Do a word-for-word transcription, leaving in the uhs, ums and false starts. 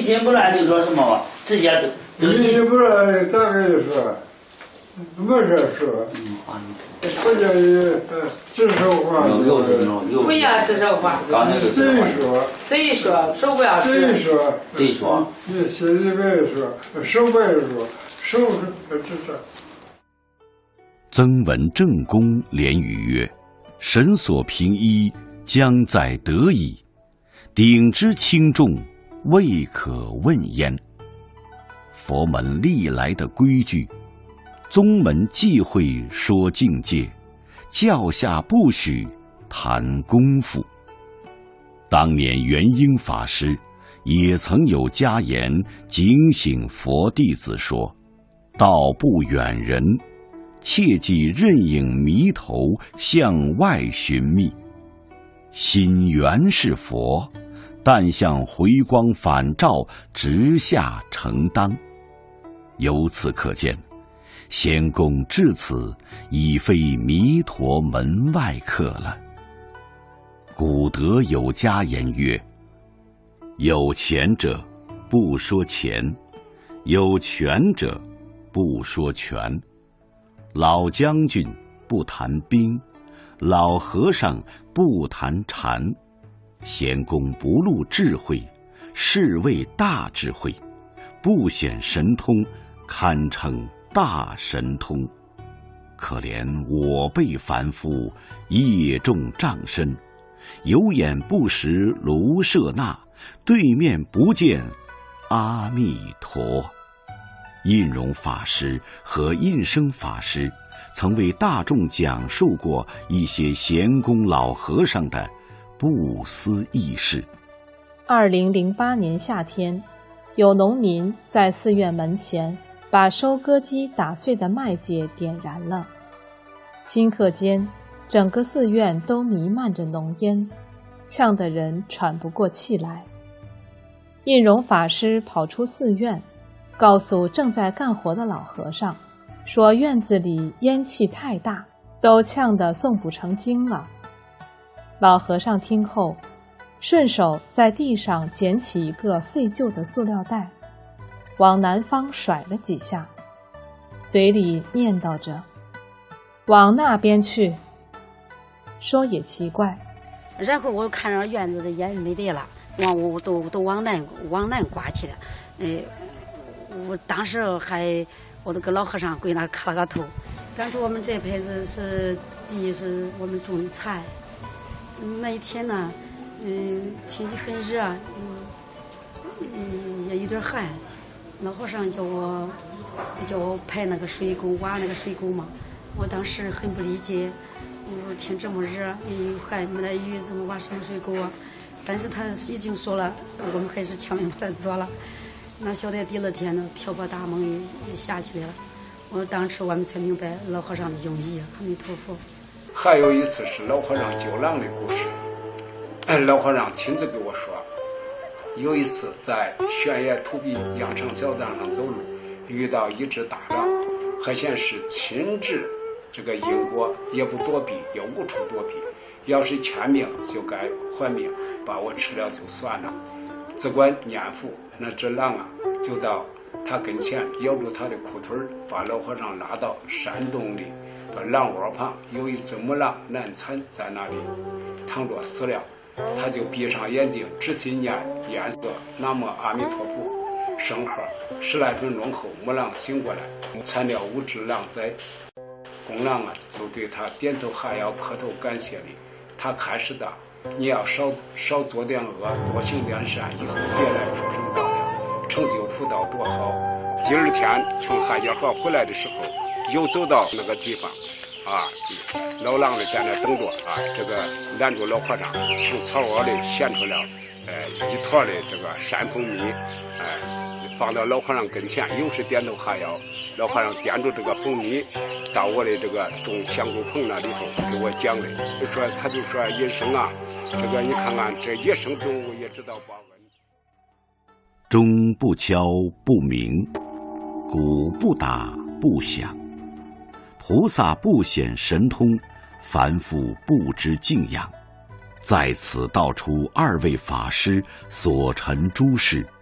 心不乱就说什么，直接就一心不乱，咋个就说，没这说。不叫呃指手画脚。 不要指手画脚。 贼说。 贼说，手不要指。 贼说。 贼说。 你心里边说，手不要说，手这这。 曾闻正公连语曰：“神所平一，将在得矣。鼎之轻重，未可问焉。”佛门历来的规矩，宗门忌讳说境界，教下不许谈功夫。当年元英法师也曾有家言警醒佛弟子说：“道不远人，切忌任影迷头向外寻觅。心原是佛，但向回光返照直下承当。”由此可见，仙公至此已非弥陀门外客了。古德有家言曰：“有钱者不说钱，有权者不说权。老将军不谈兵，老和尚不谈禅。仙公不露智慧，是谓大智慧；不显神通，堪称大神通。可怜我辈凡夫，业重障身，有眼不识卢舍那，对面不见阿弥陀。”印容法师和印生法师曾为大众讲述过一些闲公老和尚的不思议事。 二零零八年夏天，有农民在寺院门前把收割机打碎的麦秸点燃了，顷刻间，整个寺院都弥漫着浓烟，呛得人喘不过气来。印容法师跑出寺院，告诉正在干活的老和尚，说院子里烟气太大，都呛得诵不成经了。老和尚听后，顺手在地上捡起一个废旧的塑料袋，往南方甩了几下，嘴里念叨着：“往那边去。”说也奇怪， 然后我看着院子的烟没得了，往我都都往南往南刮去了，呃。我当时还，我都跟老和尚跪那磕了个头，感觉我们这辈子是地是我们种的菜。那一天呢，嗯，天气很热，嗯，嗯也有点寒。老和尚叫我叫我排那个水沟，挖那个水沟嘛。我当时很不理解，我说天这么热，又寒，没得雨，怎么挖什么水沟啊？但是他已经说了，我们还是强行把它做了。那晓得第二天呢，瓢泼大梦也也下起来了。我当时我们才明白老和尚的用意。阿弥陀佛。 还有一次是老和尚救狼的故事，老和尚亲自给我说，有一次在悬崖土壁羊肠小道上走路，遇到一只大狼，还显示亲治这个因果，也不躲避，也无处躲避。要是欠命就该还命，把我吃了就算了。只管念佛，那只狼啊，就到他跟前咬住他的裤腿，把老和尚拉到山洞里，把狼窝旁有一只母狼难产在那里躺着死了，他就闭上眼睛，仔细念念诵南无阿弥陀佛圣号。十来分钟后，母狼醒过来，产了五只狼崽。公狼啊，就对他点头哈腰，磕头感谢礼。他开始的。你要少少做点恶，多行点善，以后别来畜生道了，成就福道多好。第二天从汉家河回来的时候，又走到那个地方，啊，老狼呢在那等着啊，这个拦住老和尚，从草窝里衔出了呃一坨的这个山蜂蜜，哎、呃，放到老和尚跟前，又是点头哈腰。老和尚掂住这个蜂蜜，到我的这个种香菇棚那里头给我讲的，就说他就说医生啊，这个你看看这野生动物也知道报恩。 钟不敲不鸣，鼓不打不响，菩萨不显神通，凡夫不知敬仰。在此道出二位法师所陈诸事，